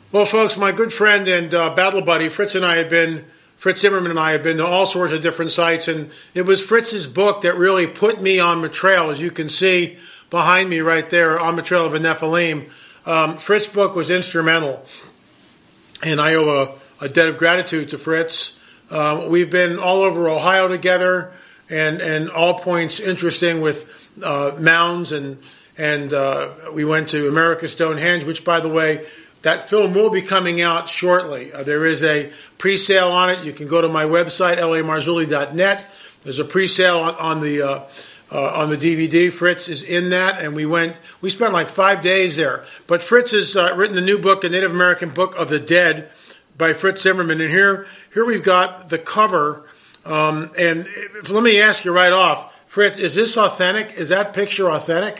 Well, folks, my good friend and battle buddy Fritz Zimmerman and I have been to all sorts of different sites, and it was Fritz's book that really put me on the trail, as you can see behind me right there, on the trail of the Nephilim. Fritz's book was instrumental, and I owe a debt of gratitude to Fritz. We've been all over Ohio together, and all points interesting with mounds, and we went to America's Stonehenge, which, by the way, that film will be coming out shortly. There is a pre-sale on it. You can go to my website, lamarzulli.net. There's a pre-sale on the DVD. Fritz is in that, and we spent like 5 days there. But Fritz has written the new book, A Native American Book of the Dead, by Fritz Zimmerman. And here we've got the cover. And let me ask you right off, Fritz, is this authentic? Is that picture authentic?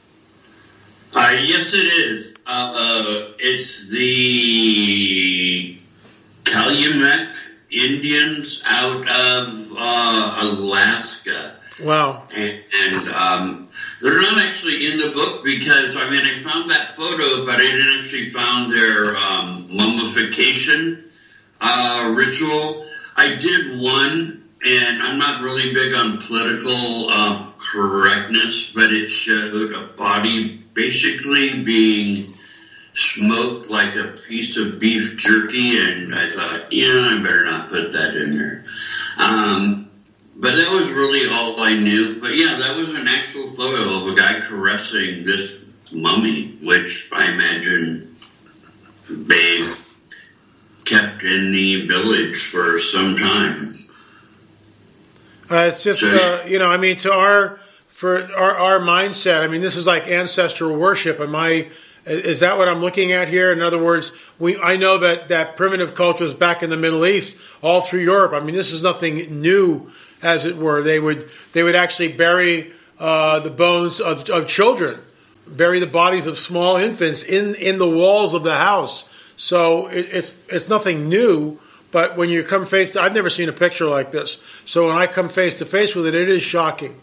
Yes, it is. It's the Calumet Indians out of Alaska. Wow. And they're not actually in the book because, I found that photo, but I didn't actually find their mummification ritual. I did one, and I'm not really big on political correctness, but it showed a body basically being smoked like a piece of beef jerky, and I thought, I better not put that in there. But that was really all I knew. But yeah, that was an actual photo of a guy caressing this mummy, which I imagine they kept in the village for some time. It's just, to our mindset, this is like ancestral worship. Is that what I'm looking at here? In other words, I know that primitive cultures back in the Middle East, all through Europe, this is nothing new, as it were. They would actually bury the bones of children, bury the bodies of small infants in the walls of the house. So it's nothing new. But when you come I've never seen a picture like this. So when I come face to face with it, it is shocking.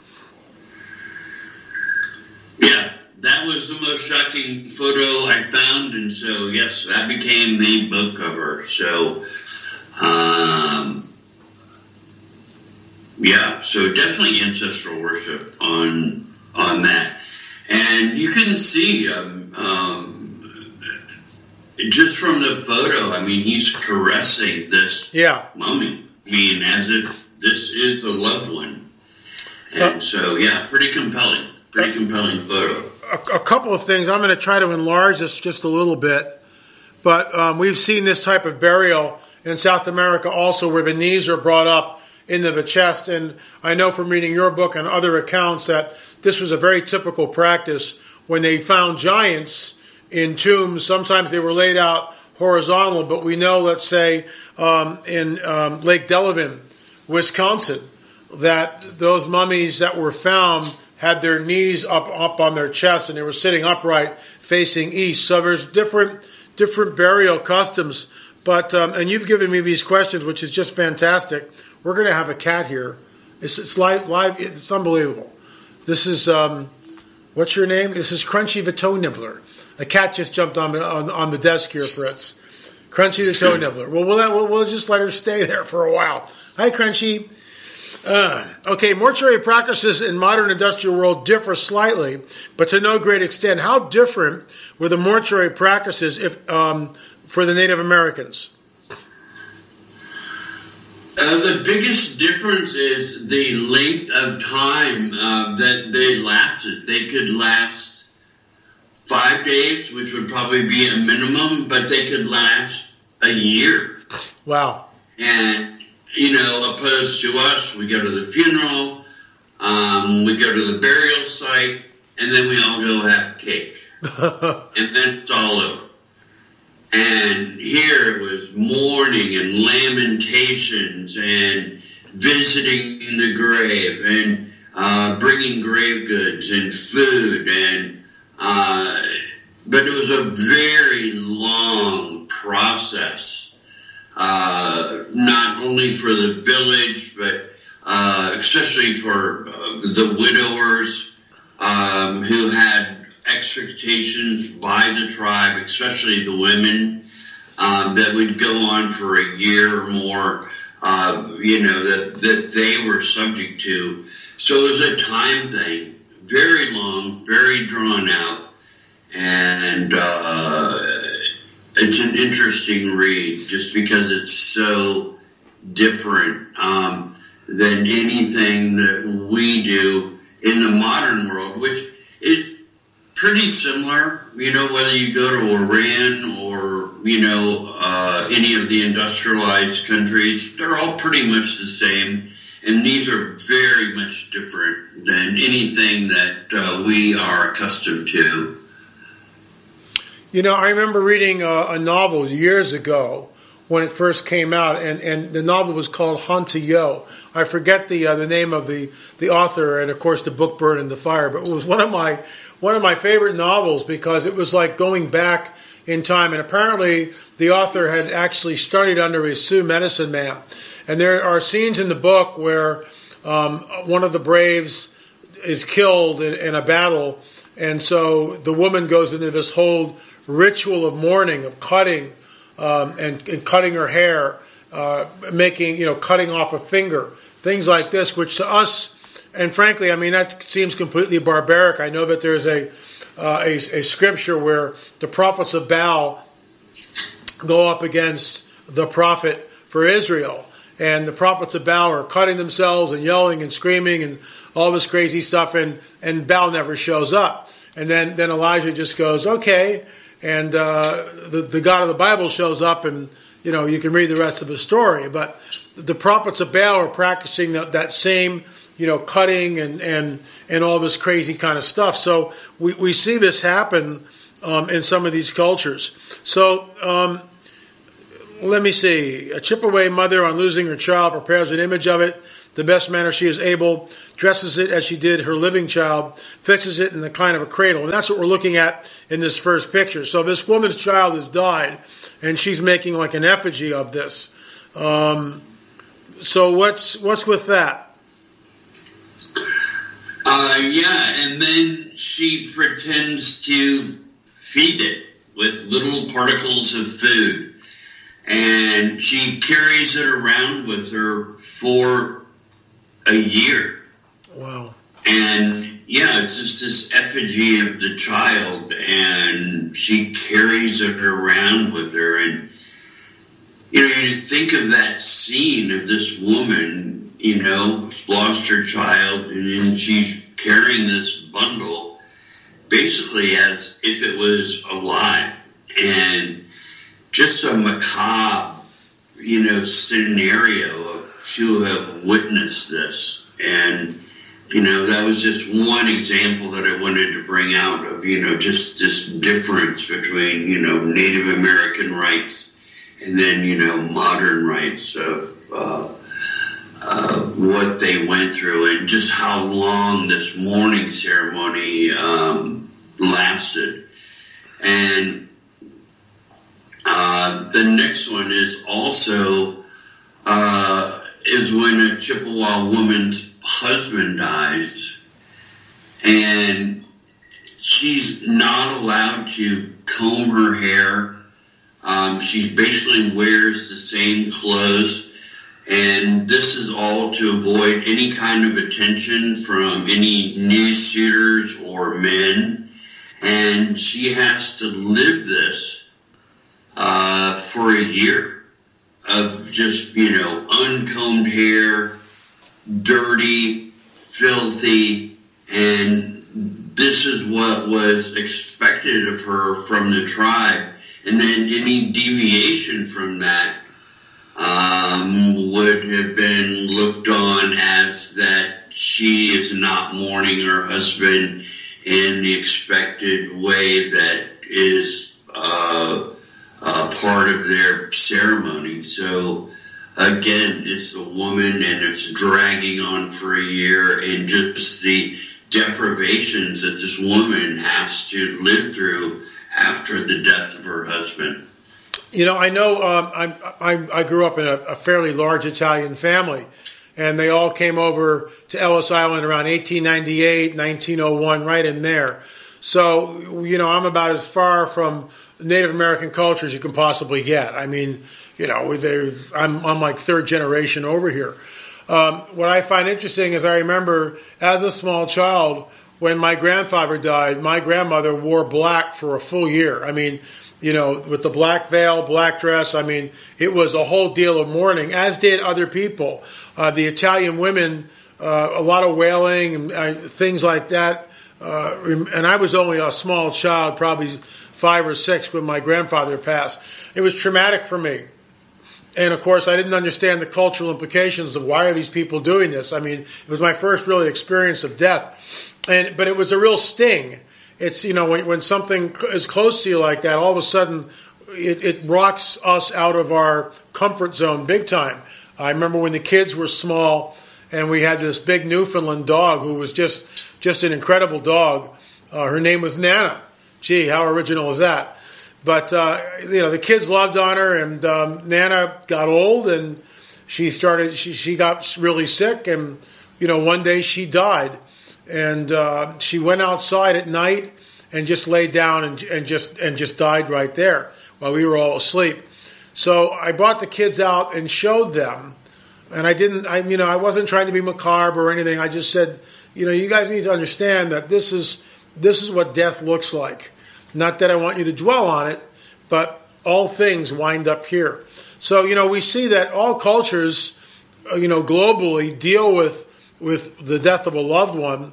Yeah, that was the most shocking photo I found, and so yes, that became the book cover. So, so definitely ancestral worship on that, and you can see just from the photo. He's caressing this mummy. As if this is a loved one, and so pretty compelling. Pretty compelling photo. A couple of things. I'm going to try to enlarge this just a little bit. But we've seen this type of burial in South America also, where the knees are brought up into the chest. And I know from reading your book and other accounts that this was a very typical practice when they found giants in tombs. Sometimes they were laid out horizontal, but we know, let's say, in Lake Delavan, Wisconsin, that those mummies that were found had their knees up on their chest, and they were sitting upright facing east. So there's different burial customs. But and you've given me these questions, which is just fantastic. We're going to have a cat here. It's live. It's unbelievable. This is what's your name? This is Crunchy the Toe Nibbler. A cat just jumped on the desk here, Fritz. Crunchy the Toe Nibbler. Well, we'll just let her stay there for a while. Hi, Crunchy. Okay, mortuary practices in modern industrial world differ slightly, but to no great extent. How different were the mortuary practices for the Native Americans? The biggest difference is the length of time that they lasted. They could last 5 days, which would probably be a minimum, but they could last a year. Wow. And opposed to us, we go to the funeral, we go to the burial site, and then we all go have cake. And then it's all over. And here it was mourning and lamentations and visiting the grave and bringing grave goods and food. But it was a very long process. Not only for the village, but especially for the widowers who had expectations by the tribe, especially the women, that would go on for a year or more, that they were subject to. So it was a time thing, very long, very drawn out, and it's an interesting read just because it's so different than anything that we do in the modern world, which is pretty similar, whether you go to Iran or, any of the industrialized countries, they're all pretty much the same. And these are very much different than anything that we are accustomed to. I remember reading a novel years ago when it first came out, and the novel was called Hanta Yo. I forget the name of the author, and of course the book burned in the fire. But it was one of my favorite novels because it was like going back in time. And apparently the author had actually studied under a Sioux medicine man. And there are scenes in the book where one of the braves is killed in a battle, and so the woman goes into this whole ritual of mourning, of cutting and cutting her hair, cutting off a finger, things like this, which to us, and frankly, that seems completely barbaric. I know that there's a scripture where the prophets of Baal go up against the prophet for Israel. And the prophets of Baal are cutting themselves and yelling and screaming and all this crazy stuff, and Baal never shows up. And then Elijah just goes, okay, and the God of the Bible shows up, and you can read the rest of the story. But the prophets of Baal are practicing that same cutting and all this crazy kind of stuff. So we see this happen in some of these cultures. So let me see. A Chippewa mother, on losing her child, prepares an image of it the best manner she is able, dresses it as she did her living child, fixes it in the kind of a cradle. And that's what we're looking at in this first picture. So this woman's child has died, and she's making like an effigy of this. So what's with that? And then she pretends to feed it with little particles of food. And she carries it around with her for a year. Wow. And it's just this effigy of the child, and she carries it around with her. And, you think of that scene of this woman, lost her child, and then she's carrying this bundle basically as if it was alive. And just a macabre, scenario to have witnessed this. And, that was just one example that I wanted to bring out of, just this difference between, Native American rites and then, modern rites of what they went through and just how long this mourning ceremony lasted. And the next one is also is when a Chippewa woman's husband dies, and she's not allowed to comb her hair. She basically wears the same clothes, and this is all to avoid any kind of attention from any news shooters or men. And she has to live this for a year of just, uncombed hair, dirty, filthy, and this is what was expected of her from the tribe. And then any deviation from that would have been looked on as that she is not mourning her husband in the expected way that is part of their ceremony. So again, it's the woman, and it's dragging on for a year, and just the deprivations that this woman has to live through after the death of her husband. I know I grew up in a fairly large Italian family, and they all came over to Ellis Island around 1898, 1901, right in there. So, I'm about as far from Native American culture as you can possibly get. I mean, I'm like third generation over here. What I find interesting is I remember as a small child, when my grandfather died, my grandmother wore black for a full year. I mean, with the black veil, black dress, I mean, it was a whole deal of mourning, as did other people. The Italian women, a lot of wailing and things like that. And I was only a small child, probably 5 or 6 when my grandfather passed. It was traumatic for me. And, of course, I didn't understand the cultural implications of why are these people doing this. I mean, it was my first really experience of death. But it was a real sting. It's, when something is close to you like that, all of a sudden it rocks us out of our comfort zone big time. I remember when the kids were small and we had this big Newfoundland dog who was just an incredible dog. Her name was Nana. Gee, how original is that? But, the kids loved on her, and Nana got old, and she got really sick, and, one day she died. And she went outside at night and just laid down and just died right there while we were all asleep. So I brought the kids out and showed them, and I wasn't trying to be macabre or anything. I just said, you guys need to understand that this is what death looks like. Not that I want you to dwell on it, but all things wind up here. So, we see that all cultures, globally deal with the death of a loved one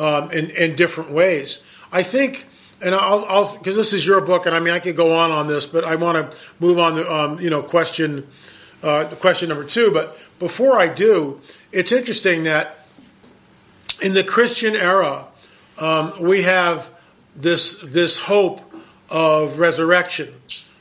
in different ways. I think, and I'll because this is your book, and I could go on this, but I want to move on to question number 2. But before I do, it's interesting that in the Christian era, we have this hope of resurrection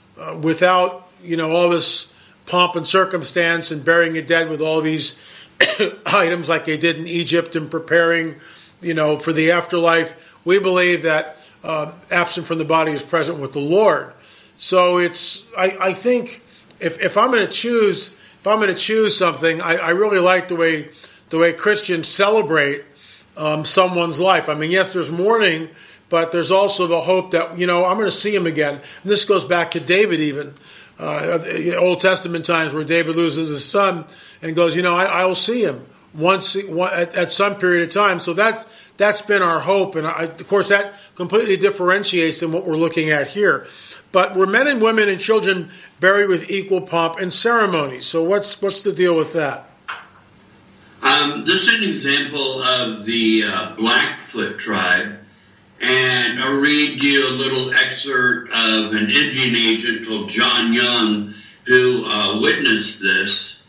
without all this pomp and circumstance and burying a dead with all these items like they did in Egypt and preparing for the afterlife. We believe that absent from the body is present with the Lord. So I think if I'm going to choose something, I really like the way Christians celebrate someone's life. I mean, yes, there's mourning, but there's also the hope that, I'm going to see him again. And this goes back to David even, Old Testament times where David loses his son and goes, I will see him once at some period of time. So that's been our hope. And of course, that completely differentiates than what we're looking at here. But we're men and women and children buried with equal pomp and ceremony. So what's the deal with that? This is an example of the Blackfoot tribe. And I'll read you a little excerpt of an Indian agent called John Young who witnessed this.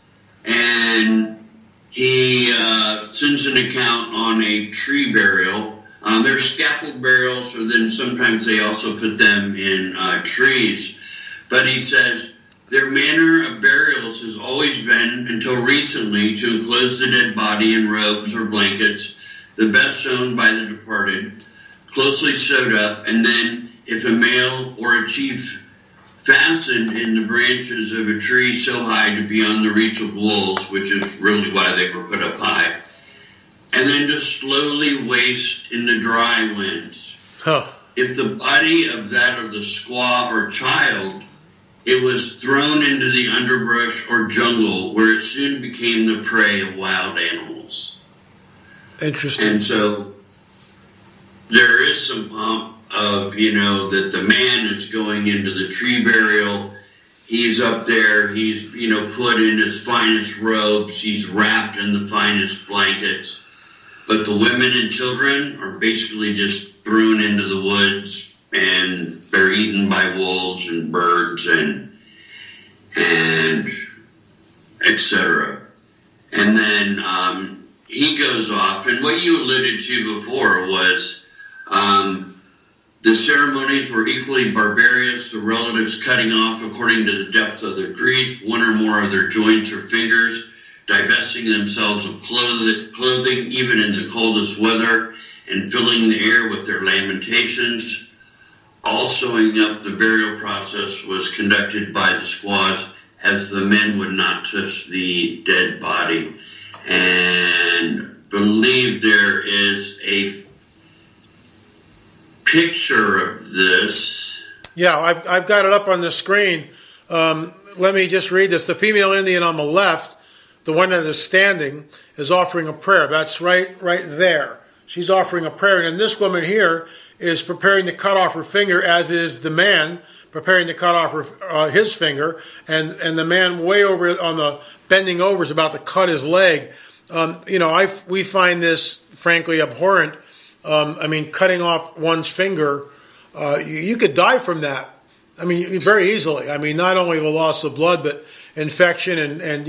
And he sends an account on a tree burial. There's scaffold burials, or then sometimes they also put them in trees. But he says, their manner of burials has always been, until recently, to enclose the dead body in robes or blankets, the best sewn by the departed, closely sewed up, and then, if a male or a chief, fastened in the branches of a tree so high to beyond the reach of wolves, which is really why they were put up high, and then just slowly waste in the dry winds. If the body of that of the squaw or child, it was thrown into the underbrush or jungle, where it soon became the prey of wild animals. Interesting. And so there is some pomp of, that the man is going into the tree burial. He's up there. He's, put in his finest robes. He's wrapped in the finest blankets. But the women and children are basically just thrown into the woods, and they're eaten by wolves and birds and etc. And then he goes off. And what you alluded to before was the ceremonies were equally barbarous, the relatives cutting off, according to the depth of their grief, one or more of their joints or fingers, divesting themselves of clothing even in the coldest weather, and filling the air with their lamentations. All sewing up the burial process was conducted by the squaws, as the men would not touch the dead body, and believe there is a picture of this. Yeah, I've got it up on the screen. Let me just read this. The female Indian on the left, the one that is standing, is offering a prayer. That's right there. She's offering a prayer. And this woman here is preparing to cut off her finger, as is the man preparing to cut off his finger. And the man way over on the bending over is about to cut his leg. We find this, frankly, abhorrent. Cutting off one's finger, you could die from that. Very easily. Not only the loss of blood, but infection and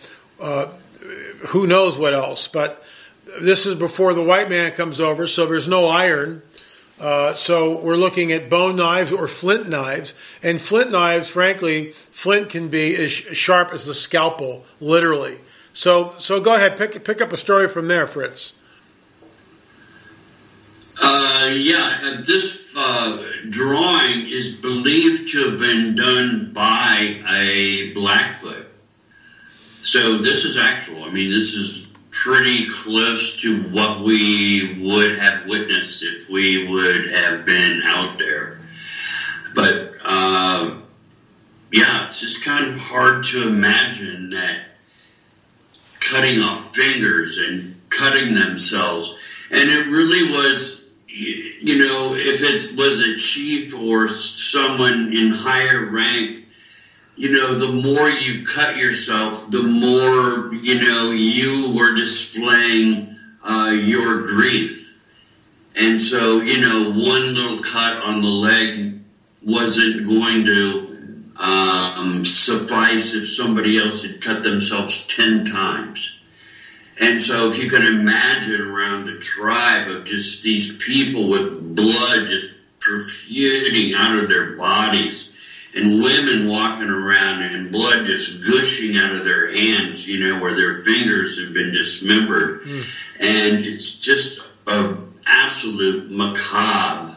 who knows what else. But this is before the white man comes over, so there's no iron. So we're looking at bone knives or flint knives. And flint knives, frankly, flint can be as sharp as a scalpel, literally. So go ahead, pick up a story from there, Fritz. This drawing is believed to have been done by a Blackfoot. So this is actual. This is pretty close to what we would have witnessed if we would have been out there. But, it's just kind of hard to imagine that cutting off fingers and cutting themselves. And it really was, if it was a chief or someone in higher rank, the more you cut yourself, the more, you were displaying your grief. And so, one little cut on the leg wasn't going to suffice if somebody else had cut themselves 10 times. And so if you can imagine around a tribe of just these people with blood just protruding out of their bodies, and women walking around and blood just gushing out of their hands, where their fingers have been dismembered. And it's just an absolute macabre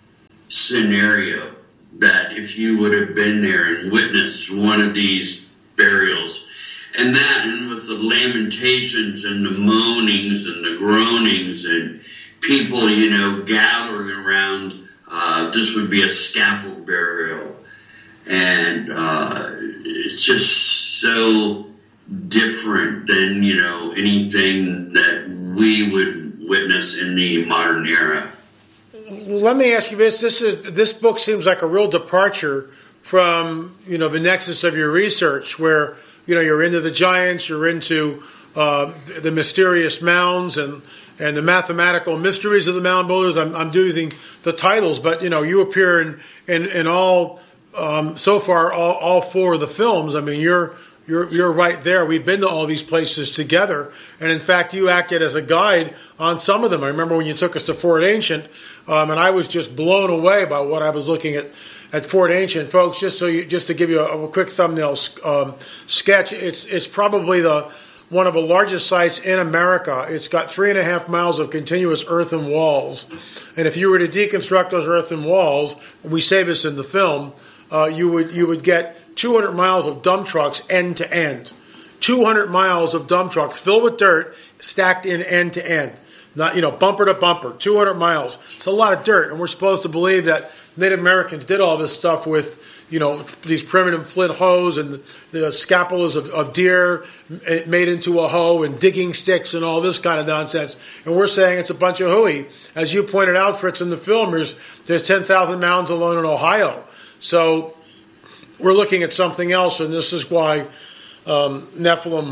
scenario that if you would have been there and witnessed one of these burials, and with the lamentations and the moanings and the groanings and people, gathering around, this would be a scaffold burial. And it's just so different than, anything that we would witness in the modern era. Let me ask you this. This book seems like a real departure from, the nexus of your research, where, you're into the giants, you're into the mysterious mounds and the mathematical mysteries of the mound builders. I'm using the titles, but, you appear in all, so far, all four of the films. You're right there. We've been to all these places together. And in fact, you acted as a guide on some of them. I remember when you took us to Fort Ancient, and I was just blown away by what I was looking at Fort Ancient. Folks, just to give you a quick thumbnail sketch, it's probably one of the largest sites in America. It's got 3.5 miles of continuous earthen walls. And if you were to deconstruct those earthen walls, we say this in the film, you would get 200 miles of dump trucks end to end. 200 miles of dump trucks filled with dirt stacked in end to end. Not, bumper to bumper, 200 miles. It's a lot of dirt, and we're supposed to believe that Native Americans did all this stuff with, these primitive flint hoes and the scapulas of deer made into a hoe and digging sticks and all this kind of nonsense. And we're saying it's a bunch of hooey. As you pointed out, Fritz, in the film, there's 10,000 mounds alone in Ohio. So we're looking at something else, and this is why Nephilim,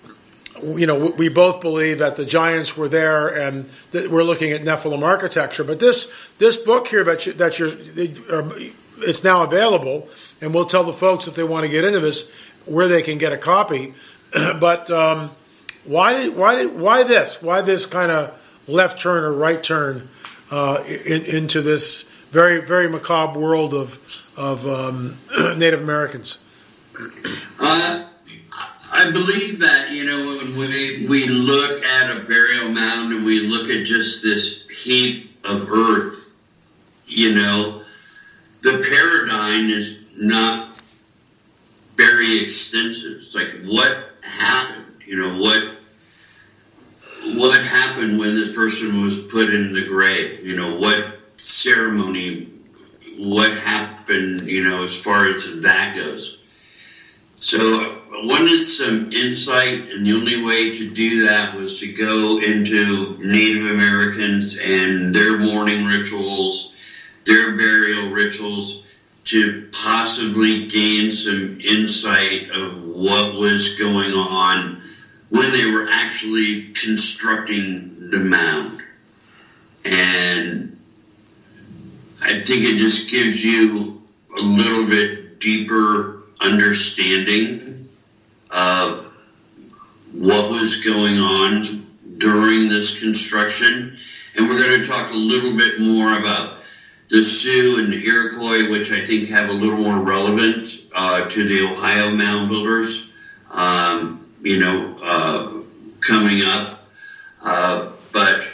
we both believe that the giants were there, and that we're looking at Nephilim architecture. But this book here it's now available, and we'll tell the folks if they want to get into this where they can get a copy. But why this? Why this kind of left turn or right turn into this very, very macabre world of Native Americans? I believe that, when we look at a burial mound and we look at just this heap of earth, the paradigm is not very extensive. It's like, what happened? What happened when this person was put in the grave? What ceremony, what happened, as far as that goes. So I wanted some insight, and the only way to do that was to go into Native Americans and their mourning rituals, their burial rituals, to possibly gain some insight of what was going on when they were actually constructing the mound. And I think it just gives you a little bit deeper understanding of what was going on during this construction. And we're going to talk a little bit more about the Sioux and the Iroquois, which I think have a little more relevance to the Ohio mound builders, coming up. But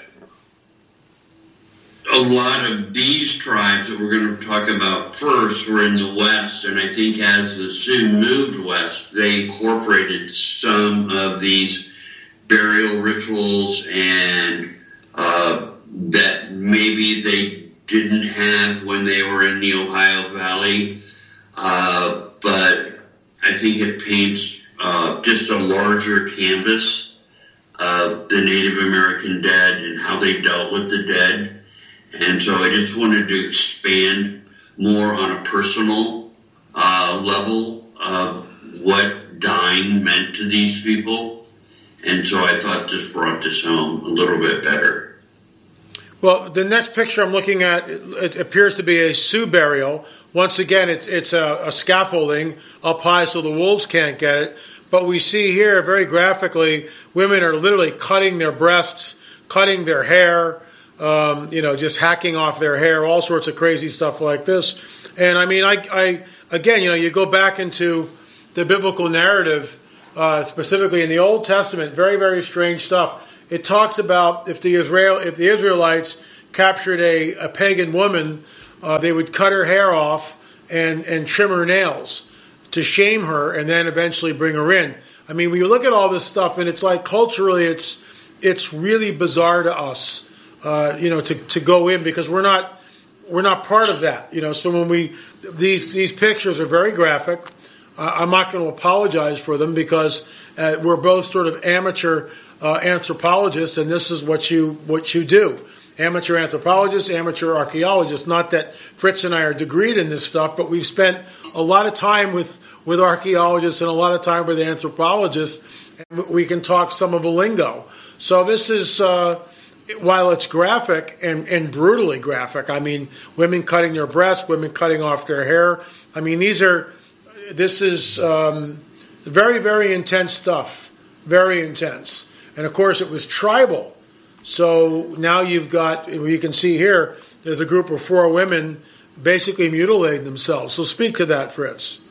a lot of these tribes that we're going to talk about first were in the West, and I think as the Sioux moved west, they incorporated some of these burial rituals and that maybe they didn't have when they were in the Ohio Valley, but I think it paints just a larger canvas of the Native American dead and how they dealt with the dead. And so I just wanted to expand more on a personal level of what dying meant to these people. And so I thought this brought this home a little bit better. Well, the next picture I'm looking at, it appears to be a Sioux burial. Once again, it's a scaffolding up high so the wolves can't get it. But we see here very graphically, women are literally cutting their breasts, cutting their hair, just hacking off their hair, all sorts of crazy stuff like this. And I mean, I again, you go back into the biblical narrative, specifically in the Old Testament, very, very strange stuff. It talks about if the Israelites captured a pagan woman, they would cut her hair off and trim her nails to shame her, and then eventually bring her in. I mean, when you look at all this stuff, and it's like culturally, it's really bizarre to us, to go in, because we're not part of that, So when these pictures are very graphic. I'm not going to apologize for them because we're both sort of amateur anthropologists, and this is what you do. Amateur anthropologists, amateur archaeologists. Not that Fritz and I are degreed in this stuff, but we've spent a lot of time with archaeologists and a lot of time with anthropologists, and we can talk some of the lingo. So this is, while it's graphic and brutally graphic, I mean, women cutting their breasts, women cutting off their hair. I mean, this is very, very intense stuff. Very intense. And of course, it was tribal. So now you've got, you can see here, there's a group of 4 women basically mutilating themselves. So speak to that, Fritz.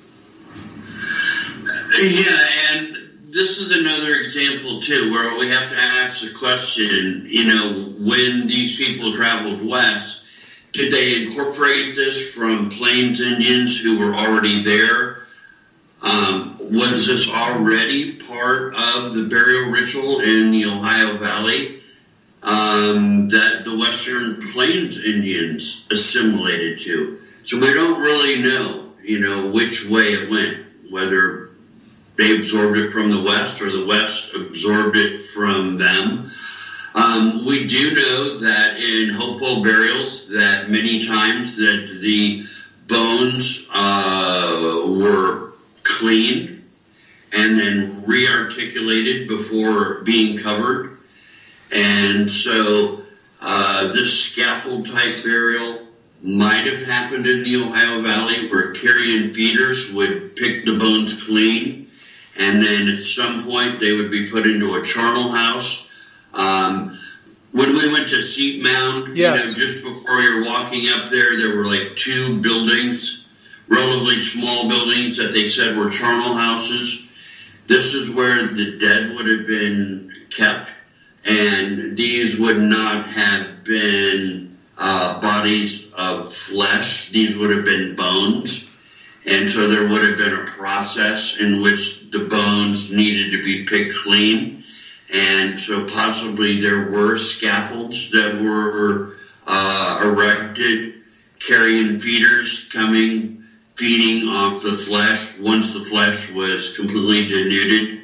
Yeah, and this is another example, too, where we have to ask the question, when these people traveled west, did they incorporate this from Plains Indians who were already there? Was this already part of the burial ritual in the Ohio Valley that the Western Plains Indians assimilated to? So we don't really know, which way it went, whether they absorbed it from the West or the West absorbed it from them. We do know that in Hopewell burials that many times that the bones were cleaned and then re-articulated before being covered. And so this scaffold type burial might have happened in the Ohio Valley where carrion feeders would pick the bones clean, and then at some point they would be put into a charnel house. When we went to Seat Mound, yes, just before you're walking up there were like 2 buildings, relatively small buildings that they said were charnel houses. This is where the dead would have been kept, and these would not have been bodies of flesh. These would have been bones, and so there would have been a process in which the bones needed to be picked clean, and so possibly there were scaffolds that were erected, carrying feeders feeding off the flesh. Once the flesh was completely denuded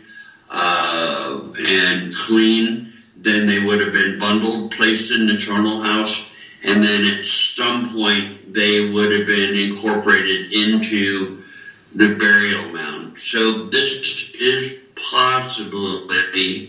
and clean, then they would have been bundled, placed in the charnel house, and then at some point they would have been incorporated into the burial mound. So this is possibly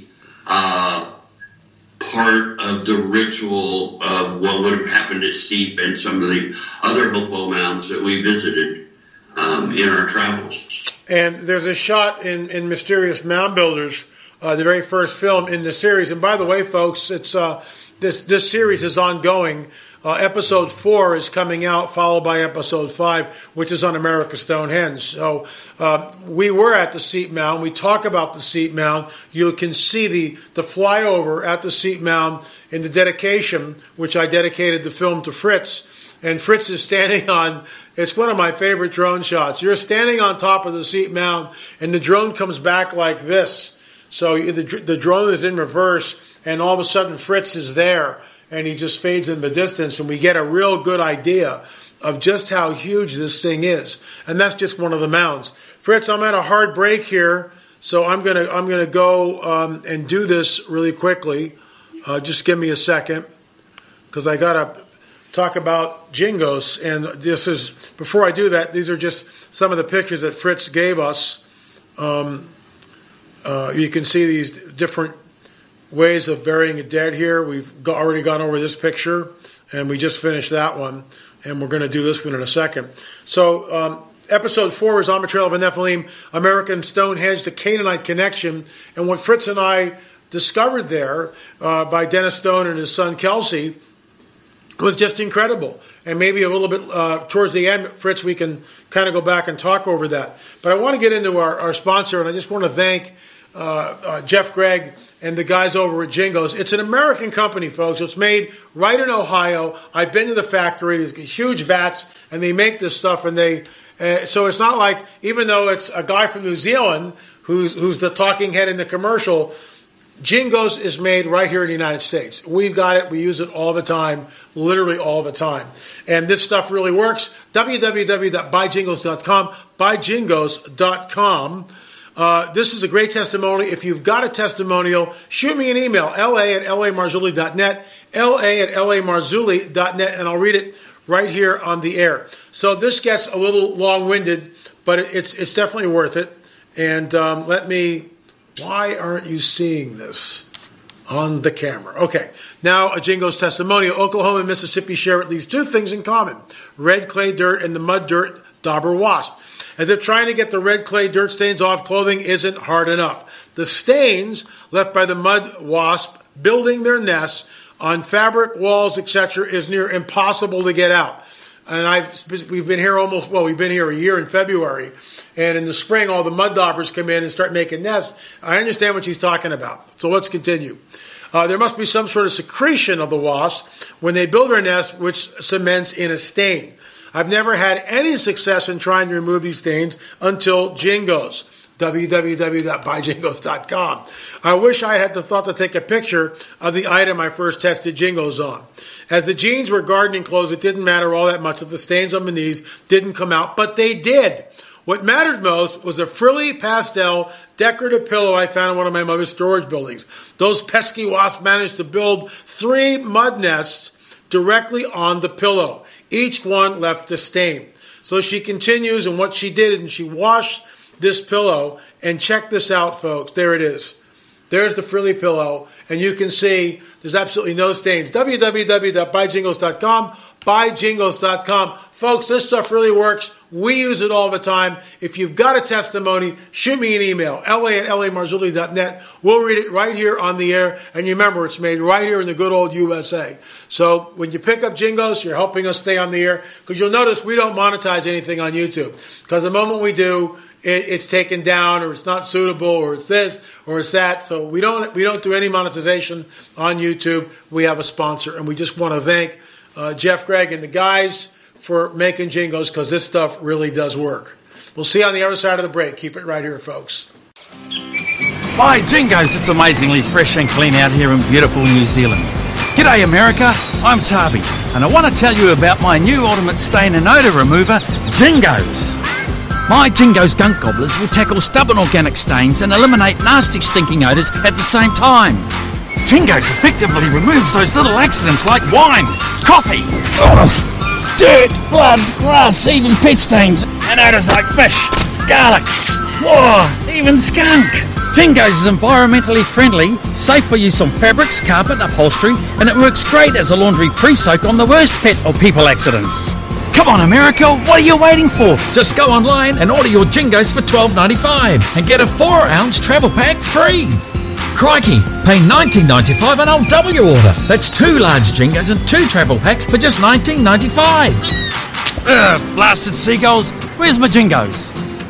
part of the ritual of what would have happened at Seep and some of the other Hopewell mounds that we visited in our travels. And there's a shot in Mysterious Mound Builders, the very first film in the series. And by the way, folks, it's this series is ongoing. Episode 4 is coming out, followed by Episode 5, which is on America's Stonehenge. So we were at the Seep Mound. We talk about the Seep Mound. You can see the flyover at the Seep Mound in the dedication, which I dedicated the film to Fritz. And Fritz is standing on, it's one of my favorite drone shots. You're standing on top of the Seep Mound, and the drone comes back like this. So the drone is in reverse, and all of a sudden Fritz is there. And he just fades in the distance, and we get a real good idea of just how huge this thing is. And that's just one of the mounds. Fritz, I'm at a hard break here, so I'm gonna go and do this really quickly. Just give me a second, because I gotta talk about Jingos. And this is, before I do that, these are just some of the pictures that Fritz gave us. You can see these different ways of burying a dead here. We've already gone over this picture, and we just finished that one, and we're going to do this one in a second. So episode 4 is On the Trail of Nephilim, American Stonehenge, the Canaanite Connection, and what Fritz and I discovered there by Dennis Stone and his son Kelsey was just incredible. And maybe a little bit towards the end, Fritz, we can kind of go back and talk over that. But I want to get into our sponsor, and I just want to thank Jeff Gregg and the guys over at Jingos. It's an American company, folks. It's made right in Ohio. I've been to the factory. There's huge vats, and they make this stuff. And so it's not like, even though it's a guy from New Zealand who's the talking head in the commercial, Jingos is made right here in the United States. We've got it. We use it all the time, literally all the time. And this stuff really works. www.buyjingos.com, buyjingos.com. This is a great testimony. If you've got a testimonial, shoot me an email, la@lamarzulli.net, la@lamarzulli.net, and I'll read it right here on the air. So this gets a little long-winded, but it's definitely worth it. And why aren't you seeing this on the camera? Okay, now a Jingo's testimonial. Oklahoma and Mississippi share at least 2 things in common: red clay dirt and the mud dirt dauber wasp. As if trying to get the red clay dirt stains off clothing isn't hard enough. The stains left by the mud wasp building their nests on fabric, walls, etc. is near impossible to get out. And we've been here we've been here a year in February. And in the spring, all the mud daubers come in and start making nests. I understand what she's talking about. So let's continue. There must be some sort of secretion of the wasp when they build their nest, which cements in a stain. I've never had any success in trying to remove these stains until Jingos. www.buyjingos.com. I wish I had the thought to take a picture of the item I first tested Jingos on. As the jeans were gardening clothes, it didn't matter all that much if the stains on my knees didn't come out, but they did. What mattered most was a frilly pastel decorative pillow I found in one of my mother's storage buildings. Those pesky wasps managed to build 3 mud nests directly on the pillow. Each one left a stain. So she continues, and what she did, and she washed this pillow, and check this out, folks. There it is. There's the frilly pillow, and you can see there's absolutely no stains. www.buyjingos.com, buyjingos.com. Folks, this stuff really works. We use it all the time. If you've got a testimony, shoot me an email, la@lamarzulli.net. We'll read it right here on the air. And remember, it's made right here in the good old USA. So when you pick up Jingos, you're helping us stay on the air. Because you'll notice we don't monetize anything on YouTube. Because the moment we do, it's taken down, or it's not suitable, or it's this, or it's that. So we don't do any monetization on YouTube. We have a sponsor. And we just want to thank Jeff Gregg and the guys for making Jingos, because this stuff really does work. We'll see you on the other side of the break. Keep it right here, folks. Buy Jingos. It's amazingly fresh and clean out here in beautiful New Zealand. G'day, America. I'm Tabi, and I want to tell you about my new ultimate stain and odour remover, Jingos. My Jingos Gunk Gobblers will tackle stubborn organic stains and eliminate nasty stinking odours at the same time. Jingos effectively removes those little accidents like wine, coffee, dirt, blood, grass, even pet stains, and odours like fish, garlic, even skunk. Jingos is environmentally friendly, safe for use on fabrics, carpet, upholstery, and it works great as a laundry pre-soak on the worst pet or people accidents. Come on, America, what are you waiting for? Just go online and order your Jingos for $12.95 and get a 4-ounce travel pack free. Crikey, pay $19.95 and I'll double your order. That's 2 large Jingos and 2 travel packs for just $19.95. Blasted seagulls, where's my Jingos?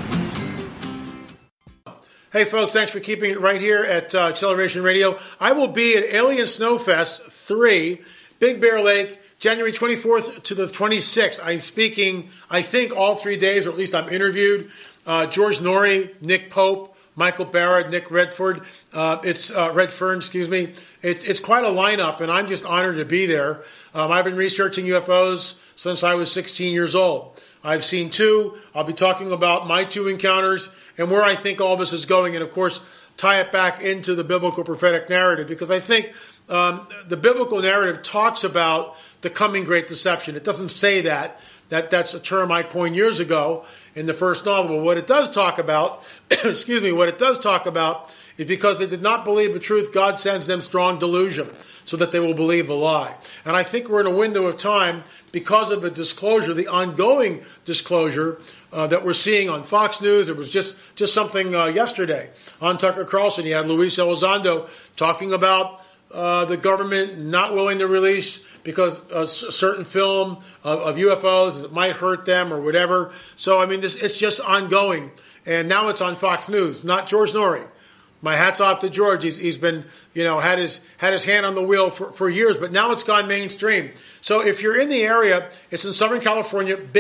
Hey folks, thanks for keeping it right here at Acceleration Radio. I will be at Alien Snowfest 3, Big Bear Lake, January 24th to the 26th. I'm speaking, I think, all 3 days, or at least I'm interviewed. George Norrie, Nick Pope, Michael Barrett, Nick Redfern. It's quite a lineup, and I'm just honored to be there. I've been researching UFOs since I was 16 years old. I've seen 2. I'll be talking about my 2 encounters and where I think all this is going, and of course, tie it back into the biblical prophetic narrative, because I think the biblical narrative talks about the coming great deception. It doesn't say that. That's a term I coined years ago in the first novel. But what it does talk about, what it does talk about is because they did not believe the truth, God sends them strong delusion so that they will believe the lie. And I think we're in a window of time because of the disclosure, the ongoing disclosure that we're seeing on Fox News. There was just something yesterday on Tucker Carlson. He had Luis Elizondo talking about the government not willing to release because a certain film of UFOs, it might hurt them or whatever. So, I mean, it's just ongoing. And now it's on Fox News, not George Norrie. My hat's off to George. He's been, had his hand on the wheel for years, but now it's gone mainstream. So if you're in the area, it's in Southern California.